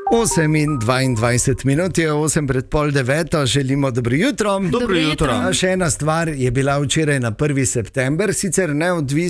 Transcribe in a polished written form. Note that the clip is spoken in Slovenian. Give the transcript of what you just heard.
8:22 minut je 8:08, želimo dobro jutro. Dobro jutro. Še ena stvar je bila včeraj na 1. september, sicer neodvisno.